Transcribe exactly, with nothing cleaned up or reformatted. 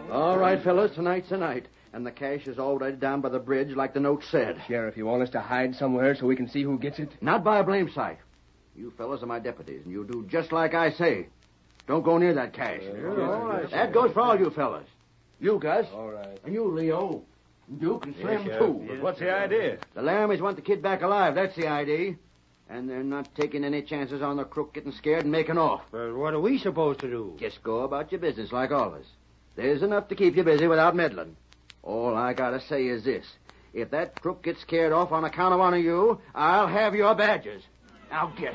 All right, fellas, tonight's the night. And the cash is already down by the bridge like the note said. Sheriff, you want us to hide somewhere so we can see who gets it? Not by a blame sight. You fellas are my deputies, and you do just like I say. Don't go near that cash. Yeah, all right, that goes for all you fellas. You, Gus. All right. And you, Leo. Duke and Slim, Yes, too. Yes. What's the idea? The Laramies want the kid back alive. That's the idea. And they're not taking any chances on the crook getting scared and making off. But what are we supposed to do? Just go about your business like always. There's enough to keep you busy without meddling. All I gotta say is this. If that crook gets scared off on account of one of you, I'll have your badges. Now get